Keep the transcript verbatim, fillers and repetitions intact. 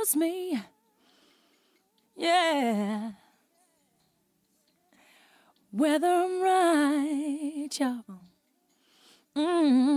tells me, yeah, whether I'm right, y'all. Mm-hmm.